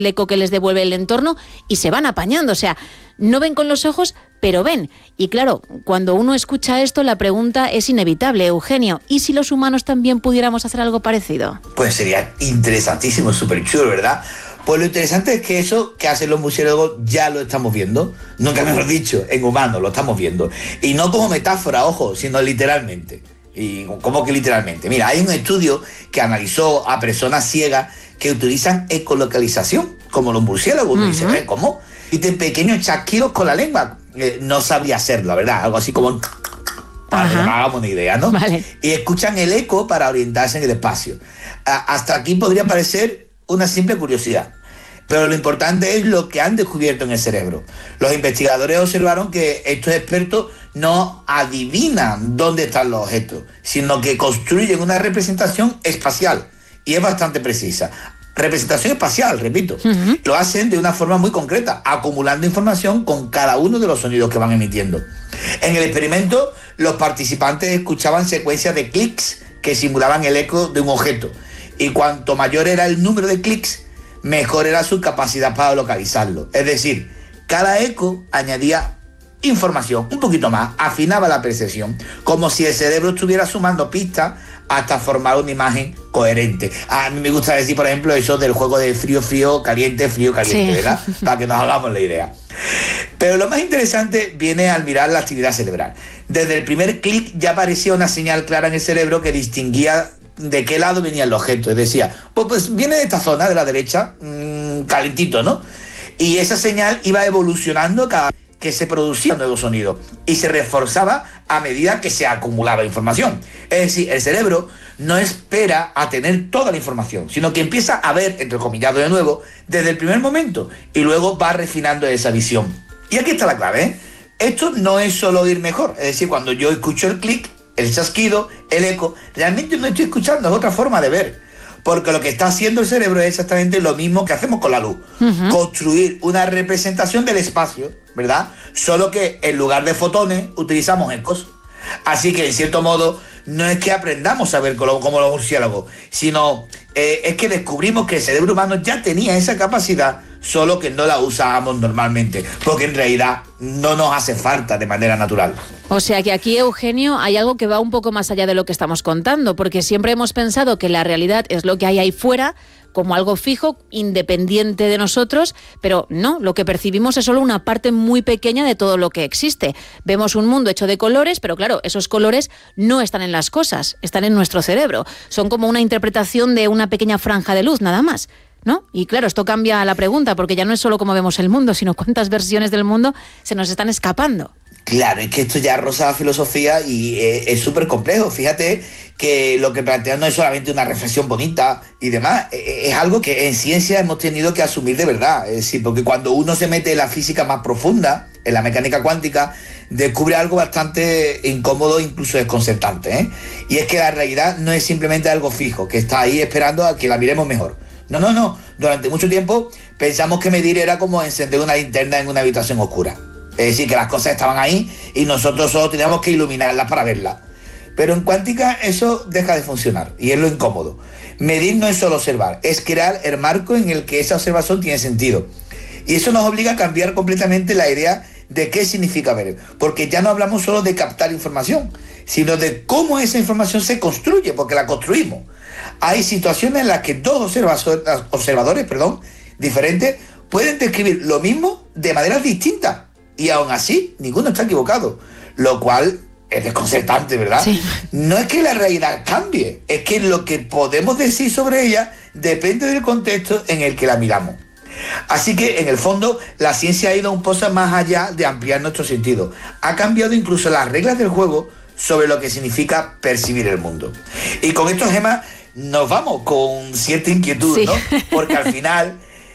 eco que les devuelve el entorno y se van apañando. O sea, no ven con los ojos, pero ven. Y claro, cuando uno escucha esto, la pregunta es inevitable, Eugenio. ¿Y si los humanos también pudiéramos hacer algo parecido? Pues sería interesantísimo, súper chulo, ¿verdad? Pues lo interesante es que eso que hacen los murciélagos ya lo estamos viendo. Nunca mejor dicho, en humanos lo estamos viendo. Y no como metáfora, ojo, sino literalmente. ¿Y cómo que literalmente? Mira, hay un estudio que analizó a personas ciegas que utilizan ecolocalización, como los murciélagos. Uno dice, ¿cómo? Y de pequeños chasquidos con la lengua. No sabría hacerlo, la verdad. Algo así como... para que nos hagamos una idea, ¿no? Vale. Y escuchan el eco para orientarse en el espacio. Hasta aquí podría parecer una simple curiosidad. Pero lo importante es lo que han descubierto en el cerebro. Los investigadores observaron que estos expertos no adivinan dónde están los objetos, sino que construyen una representación espacial. Y es bastante precisa. Representación espacial, repito. Lo hacen de una forma muy concreta, acumulando información con cada uno de los sonidos que van emitiendo. En el experimento, los participantes escuchaban secuencias de clics que simulaban el eco de un objeto. Y cuanto mayor era el número de clics, mejor era su capacidad para localizarlo. Es decir, cada eco añadía información, un poquito más, afinaba la percepción, como si el cerebro estuviera sumando pistas hasta formar una imagen coherente. A mí me gusta decir, por ejemplo, eso del juego de frío, caliente, sí, ¿verdad? Para que nos hagamos la idea. Pero lo más interesante viene al mirar la actividad cerebral. Desde el primer clic ya aparecía una señal clara en el cerebro que distinguía de qué lado venía el objeto. Decía, pues viene de esta zona, de la derecha, calentito, ¿no? Y esa señal iba evolucionando cada vez que se producía un nuevo sonido y se reforzaba a medida que se acumulaba información. Es decir, el cerebro no espera a tener toda la información, sino que empieza a ver, entrecomillado de nuevo, desde el primer momento y luego va refinando esa visión. Y aquí está la clave, ¿eh? Esto no es solo oír mejor, es decir, cuando yo escucho el clic, el chasquido, el eco, realmente no estoy escuchando, es otra forma de ver. Porque lo que está haciendo el cerebro es exactamente lo mismo que hacemos con la luz. Construir una representación del espacio, ¿verdad? Solo que en lugar de fotones utilizamos ecos. Así que, en cierto modo, no es que aprendamos a ver como los murciélagos, sino es que descubrimos que el cerebro humano ya tenía esa capacidad, solo que no la usábamos normalmente, porque en realidad no nos hace falta de manera natural. O sea que aquí, Eugenio, hay algo que va un poco más allá de lo que estamos contando, porque siempre hemos pensado que la realidad es lo que hay ahí fuera, como algo fijo, independiente de nosotros, pero no, lo que percibimos es solo una parte muy pequeña de todo lo que existe. Vemos un mundo hecho de colores, pero claro, esos colores no están en las cosas, están en nuestro cerebro. Son como una interpretación de una pequeña franja de luz, nada más, ¿no? Y claro, esto cambia la pregunta, porque ya no es solo cómo vemos el mundo, sino cuántas versiones del mundo se nos están escapando. Claro, es que esto ya roza la filosofía y es súper complejo. Fíjate que lo que plantean no es solamente una reflexión bonita y demás, es algo que en ciencia hemos tenido que asumir de verdad. Es decir, porque cuando uno se mete en la física más profunda, en la mecánica cuántica, descubre algo bastante incómodo, incluso desconcertante, ¿eh? Y es que la realidad no es simplemente algo fijo, que está ahí esperando a que la miremos mejor. No. Durante mucho tiempo pensamos que medir era como encender una linterna en una habitación oscura. Es decir, que las cosas estaban ahí y nosotros solo teníamos que iluminarlas para verlas. Pero en cuántica eso deja de funcionar y es lo incómodo. Medir no es solo observar, es crear el marco en el que esa observación tiene sentido. Y eso nos obliga a cambiar completamente la idea de qué significa ver. Porque ya no hablamos solo de captar información, sino de cómo esa información se construye, porque la construimos. Hay situaciones en las que dos observadores diferentes pueden describir lo mismo de maneras distintas. Y aún así, ninguno está equivocado, lo cual es desconcertante, ¿verdad? Sí. No es que la realidad cambie, es que lo que podemos decir sobre ella depende del contexto en el que la miramos. Así que, en el fondo, la ciencia ha ido un poco más allá de ampliar nuestro sentido. Ha cambiado incluso las reglas del juego sobre lo que significa percibir el mundo. Y con esto, Gemma, nos vamos con cierta inquietud, sí, ¿no? Porque al final,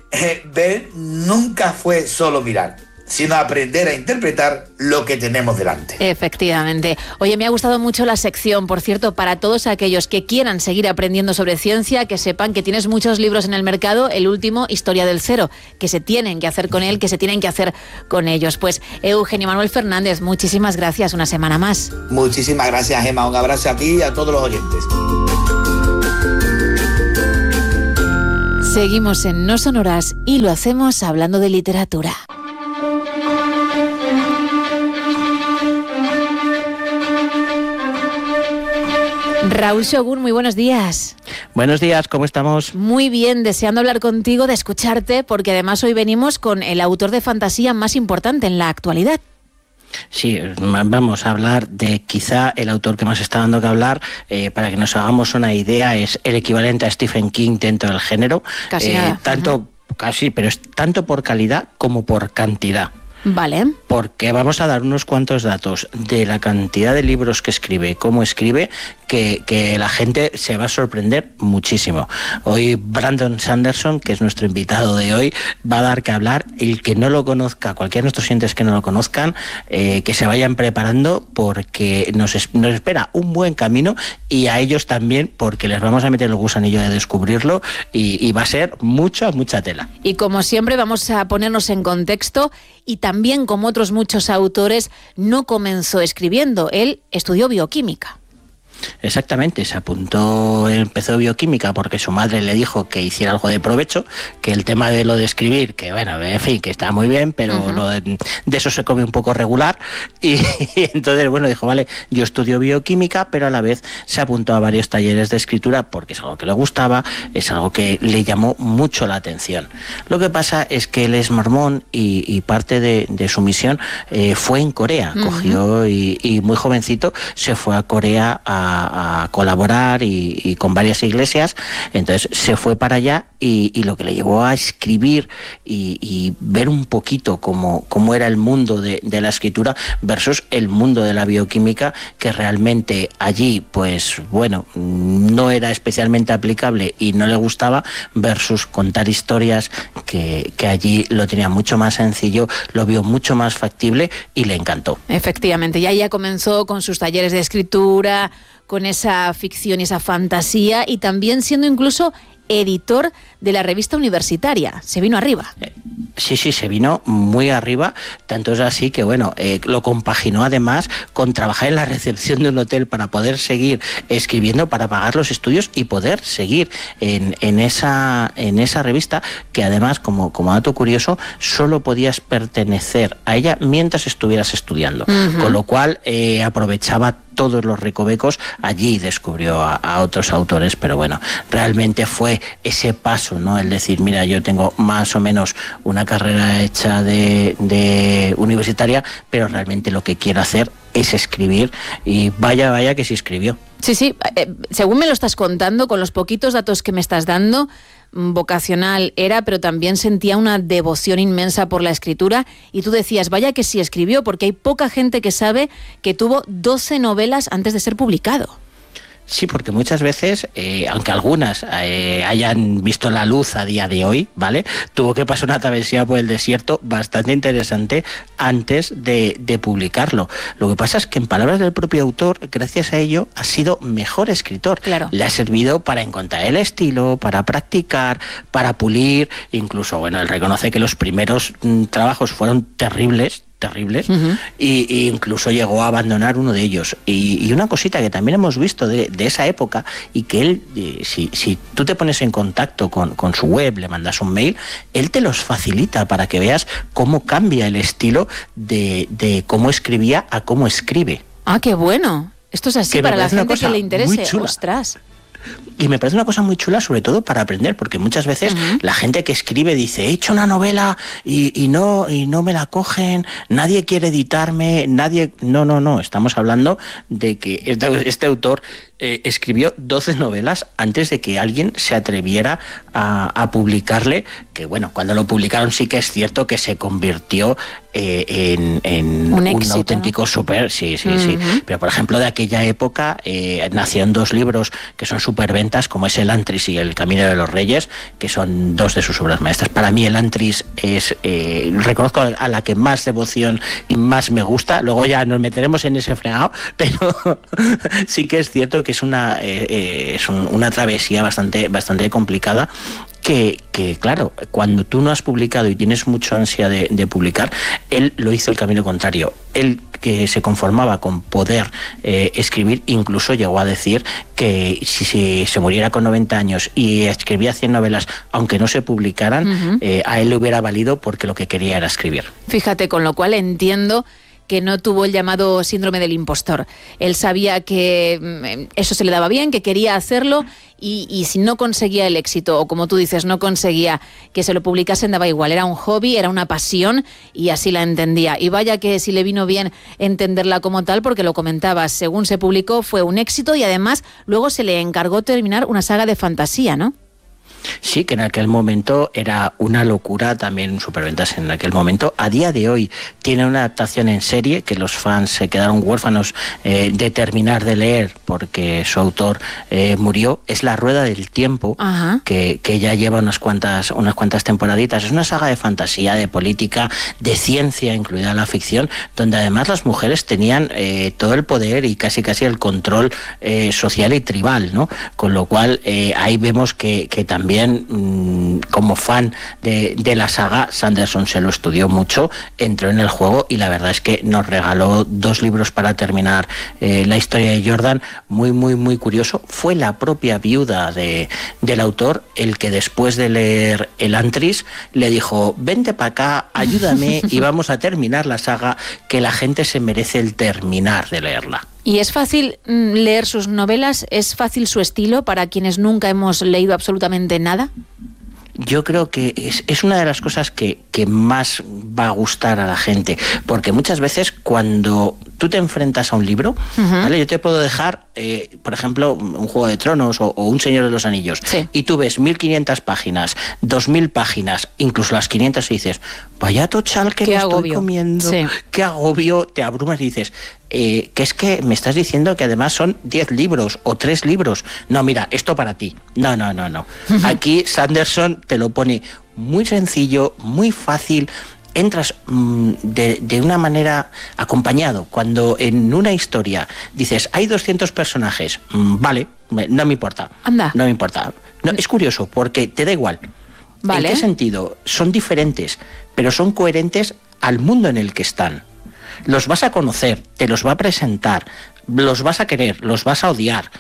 ver nunca fue solo mirar, sino aprender a interpretar lo que tenemos delante. Efectivamente. Oye, me ha gustado mucho la sección. Por cierto, para todos aquellos que quieran seguir aprendiendo sobre ciencia, que sepan que tienes muchos libros en el mercado. El último, Historia del Cero, que se tienen que hacer con él, que se tienen que hacer con ellos. Pues, Eugenio Manuel Fernández, muchísimas gracias. Una semana más. Muchísimas gracias, Gemma. Un abrazo a ti y a todos los oyentes. Seguimos en No Sonoras y lo hacemos hablando de literatura. Raúl Shogun, muy buenos días. Buenos días, ¿cómo estamos? Muy bien, deseando hablar contigo, de escucharte, porque además hoy venimos con el autor de fantasía más importante en la actualidad. Sí, vamos a hablar de quizá el autor que más está dando que hablar, para que nos hagamos una idea, es el equivalente a Stephen King dentro del género. Casi nada. Casi, pero es tanto por calidad como por cantidad. Vale. Porque vamos a dar unos cuantos datos de la cantidad de libros que escribe, cómo escribe, que la gente se va a sorprender muchísimo. Hoy Brandon Sanderson, que es nuestro invitado de hoy, va a dar que hablar. El que no lo conozca, cualquiera de nuestros oyentes que no lo conozcan, que se vayan preparando, porque nos espera un buen camino, y a ellos también, porque les vamos a meter el gusanillo de descubrirlo, y va a ser mucha tela. Y como siempre vamos a ponernos en contexto, y también, como otros muchos autores, no comenzó escribiendo, él estudió bioquímica. Exactamente, empezó bioquímica porque su madre le dijo que hiciera algo de provecho, que el tema de lo de escribir, que bueno, en fin, que está muy bien, pero lo de eso se come un poco regular, y entonces, bueno, dijo, vale, yo estudio bioquímica, pero a la vez se apuntó a varios talleres de escritura porque es algo que le gustaba, es algo que le llamó mucho la atención. Lo que pasa es que él es mormón, y parte de su misión fue en Corea. Cogió y muy jovencito se fue a Corea a colaborar y con varias iglesias. Entonces se fue para allá, y lo que le llevó a escribir y ver un poquito cómo era el mundo de la escritura versus el mundo de la bioquímica, que realmente allí, pues bueno, no era especialmente aplicable y no le gustaba, versus contar historias, que allí lo tenía mucho más sencillo, lo vio mucho más factible y le encantó. Efectivamente, ya comenzó con sus talleres de escritura, con esa ficción y esa fantasía, y también siendo incluso editor de la revista universitaria. Se vino arriba. Sí, se vino muy arriba, tanto es así que, bueno, lo compaginó además con trabajar en la recepción de un hotel para poder seguir escribiendo, para pagar los estudios y poder seguir en esa revista, que además, como dato curioso, solo podías pertenecer a ella mientras estuvieras estudiando, con lo cual aprovechaba todos los recovecos. Allí descubrió a otros autores, pero bueno, realmente fue ese paso, ¿no? El decir, mira, yo tengo más o menos una carrera hecha de universitaria, pero realmente lo que quiero hacer es escribir, y vaya que sí escribió. Sí, según me lo estás contando, con los poquitos datos que me estás dando, vocacional era, pero también sentía una devoción inmensa por la escritura, y tú decías, vaya que sí escribió, porque hay poca gente que sabe que tuvo 12 novelas antes de ser publicado. Sí, porque muchas veces, aunque algunas hayan visto la luz a día de hoy, ¿vale?, tuvo que pasar una travesía por el desierto bastante interesante antes de publicarlo. Lo que pasa es que, en palabras del propio autor, gracias a ello ha sido mejor escritor. Claro. Le ha servido para encontrar el estilo, para practicar, para pulir. Incluso, bueno, él reconoce que los primeros trabajos fueron terribles, y incluso llegó a abandonar uno de ellos. Y una cosita que también hemos visto de esa época, y que él, si tú te pones en contacto con su web, le mandas un mail, él te los facilita para que veas cómo cambia el estilo de cómo escribía a cómo escribe. Ah, qué bueno. Esto es así para la gente que le interese. Ostras. Y me parece una cosa muy chula, sobre todo para aprender, porque muchas veces la gente que escribe dice, he hecho una novela y no me la cogen, nadie quiere editarme, nadie... No, estamos hablando de que este autor escribió 12 novelas antes de que alguien se atreviera a publicarle, que bueno, cuando lo publicaron sí que es cierto que se convirtió en un éxito, auténtico, ¿no? Súper, sí. Pero por ejemplo, de aquella época nacieron 2 libros que son superventas, como es El Antris y El Camino de los Reyes, que son 2 de sus obras maestras. Para mí El Antris es, reconozco, a la que más devoción y más me gusta. Luego ya nos meteremos en ese fregado, pero sí que es cierto que es una travesía bastante complicada, que claro, cuando tú no has publicado y tienes mucha ansia de publicar, él lo hizo el camino contrario. Él, que se conformaba con poder escribir, incluso llegó a decir que si se muriera con 90 años y escribía 100 novelas, aunque no se publicaran, a él le hubiera valido porque lo que quería era escribir. Fíjate, con lo cual entiendo que no tuvo el llamado síndrome del impostor. Él sabía que eso se le daba bien, que quería hacerlo y si no conseguía el éxito, o como tú dices, no conseguía que se lo publicasen, daba igual. Era un hobby, era una pasión y así la entendía. Y vaya que si le vino bien entenderla como tal, porque lo comentabas, según se publicó fue un éxito y además luego se le encargó terminar una saga de fantasía, ¿no? Sí, que en aquel momento era una locura, también superventas en aquel momento. A día de hoy tiene una adaptación en serie que los fans se quedaron huérfanos de terminar de leer porque su autor murió. Es La Rueda del Tiempo, que ya lleva unas cuantas temporaditas. Es una saga de fantasía, de política, de ciencia, incluida la ficción, donde además las mujeres tenían todo el poder y casi el control social y tribal, ¿no? Con lo cual ahí vemos que también como fan de la saga, Sanderson se lo estudió mucho, entró en el juego y la verdad es que nos regaló 2 libros para terminar la historia de Jordan, muy curioso. Fue la propia viuda del autor el que después de leer El Antris le dijo: vente para acá, ayúdame y vamos a terminar la saga, que la gente se merece el terminar de leerla. ¿Y es fácil leer sus novelas? ¿Es fácil su estilo para quienes nunca hemos leído absolutamente nada? Yo creo que es una de las cosas que más va a gustar a la gente, porque muchas veces cuando tú te enfrentas a un libro, ¿vale? Yo te puedo dejar, por ejemplo, un Juego de Tronos o un Señor de los Anillos, y tú ves 1500 páginas, 2000 páginas, incluso las 500 y dices: vaya tochal que me estoy comiendo, qué agobio, te abrumas y dices: que es que me estás diciendo que además son 10 libros o 3 libros. No, mira, esto para ti. No. Aquí Sanderson te lo pone muy sencillo, muy fácil. Entras de una manera acompañado. Cuando en una historia dices: hay 200 personajes, vale, no me importa. Anda. No me importa. No, es curioso porque te da igual. Vale. ¿En qué sentido? Son diferentes, pero son coherentes al mundo en el que están. Los vas a conocer, te los va a presentar, los vas a querer, los vas a odiar,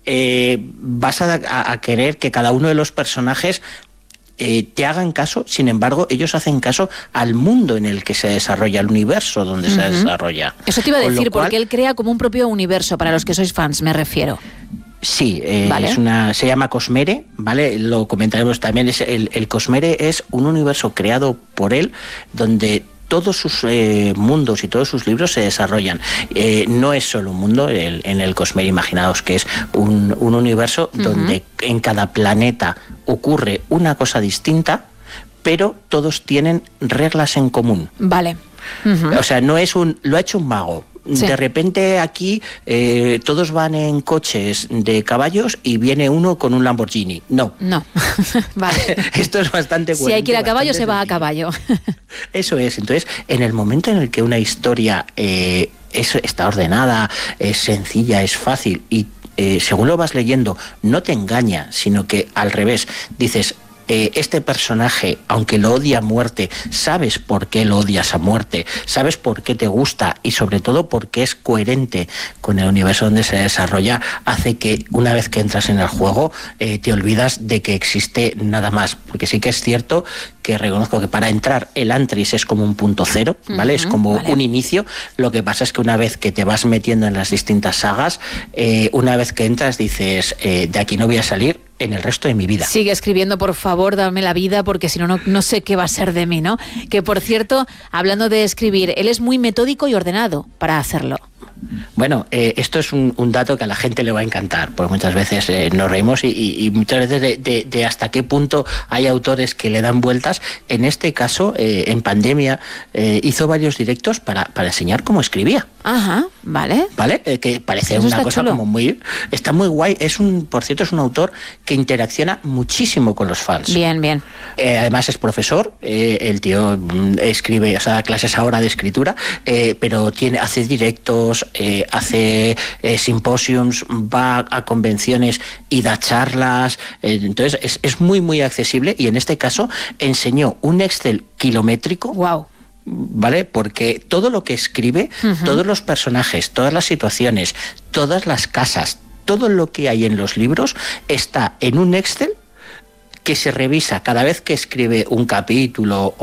vas a querer que cada uno de los personajes te hagan caso. Sin embargo, ellos hacen caso al mundo en el que se desarrolla, al universo donde se desarrolla. Eso te iba a decir, porque él crea como un propio universo, para los que sois fans, me refiero. Sí, vale. Se llama Cosmere, ¿vale? Lo comentaremos también. El Cosmere es un universo creado por él, donde todos sus mundos y todos sus libros se desarrollan. No es solo un mundo, en el Cosmere, imaginaos que es un universo donde en cada planeta ocurre una cosa distinta, pero todos tienen reglas en común. Vale. O sea, no es lo ha hecho un mago. Sí. De repente aquí todos van en coches de caballos y viene uno con un Lamborghini. No. Vale. Esto es bastante bueno. Si hay que ir a caballo, se va a caballo. Eso es. Entonces, en el momento en el que una historia está ordenada, es sencilla, es fácil y según lo vas leyendo no te engaña, sino que al revés dices: este personaje, aunque lo odia a muerte, sabes por qué lo odias a muerte, sabes por qué te gusta y sobre todo porque es coherente con el universo donde se desarrolla, hace que una vez que entras en el juego te olvidas de que existe nada más. Porque sí que es cierto que reconozco que para entrar el Antris es como un punto cero, ¿vale? Es como un inicio. Lo que pasa es que una vez que te vas metiendo en las distintas sagas, una vez que entras dices: de aquí no voy a salir en el resto de mi vida. Sigue escribiendo, por favor, dame la vida, porque si no, no sé qué va a ser de mí, ¿no? Que, por cierto, hablando de escribir, él es muy metódico y ordenado para hacerlo. Bueno, esto es un dato que a la gente le va a encantar, porque muchas veces nos reímos y muchas veces de hasta qué punto hay autores que le dan vueltas. En este caso, en pandemia, hizo varios directos para enseñar cómo escribía. Ajá, vale. ¿Vale? Que parece Eso una está cosa chulo. como muy... Está muy guay. Por cierto, es un autor que interacciona muchísimo con los fans. Bien, bien. Además es profesor, el tío escribe, o sea, da clases ahora de escritura, pero hace directos, hace simposiums, va a convenciones y da charlas, entonces es muy, muy accesible, y en este caso enseñó un Excel kilométrico. Wow. ¿Vale? Porque todo lo que escribe, todos los personajes, todas las situaciones, todas las casas, todo lo que hay en los libros está en un Excel que se revisa cada vez que escribe un capítulo